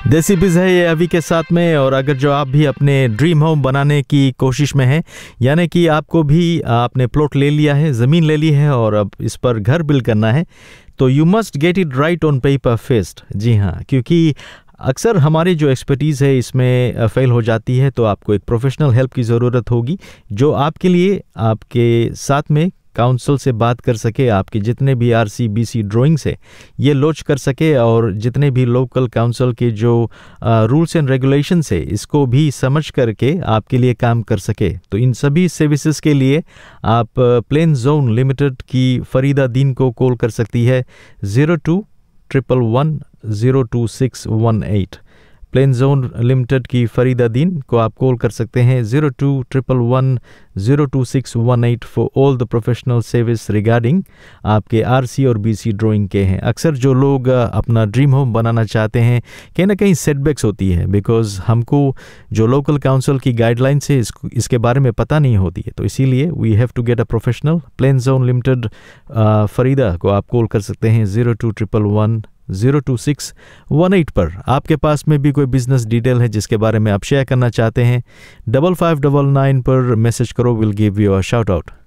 देसी बिज़ है ये अभी के साथ में। और अगर जो आप भी अपने ड्रीम होम बनाने की कोशिश में हैं, यानी कि आपको भी आपने प्लॉट ले लिया है, ज़मीन ले ली है और अब इस पर घर बिल्ड करना है, तो you must get it right on paper first. जी हाँ, क्योंकि अक्सर हमारी जो एक्सपर्टीज़ है इसमें फेल हो जाती है, तो आपको एक प्रोफेशनल हेल्प की ज़रूरत होगी जो आपके लिए आपके साथ में काउंसिल से बात कर सके, आपके जितने भी आरसी बीसी ड्राइंग्स है ये लॉन्च कर सके, और जितने भी लोकल काउंसिल के जो रूल्स एंड रेगुलेशंस है इसको भी समझ करके आपके लिए काम कर सके। तो इन सभी सर्विसेज के लिए आप प्लेन जोन लिमिटेड की फरीदा दीन को कॉल कर सकती है 0211102618। प्लेन जोन लिमिटेड की फरीदा दीन को आप कॉल कर सकते हैं 0211102618 for all the professional service regarding आपके आरसी और बीसी ड्राइंग के हैं। अक्सर जो लोग अपना ड्रीम होम बनाना चाहते हैं, कहीं ना कहीं सेटबैक्स होती है, बिकॉज हमको जो लोकल काउंसिल की गाइडलाइंस है इसके बारे में पता नहीं होती है। तो इसीलिए we have to get a professional. Plane zone limited Farida को आप कॉल कर सकते हैं 0211102618 पर। आपके पास में भी कोई बिजनेस डिटेल है जिसके बारे में आप शेयर करना चाहते हैं, 5599 पर मैसेज करो, will give you a shout out.